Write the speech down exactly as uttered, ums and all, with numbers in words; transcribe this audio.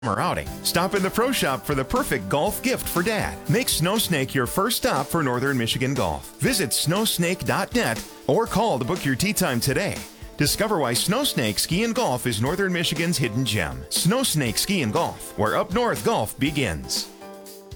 summer outing. Stop in the Pro Shop for the perfect golf gift for Dad. Make Snow Snake your first stop for Northern Michigan golf. Visit snow snake dot net or call to book your tee time today. Discover why Snow Snake Ski and Golf is Northern Michigan's hidden gem. Snow Snake Ski and Golf, where up north golf begins.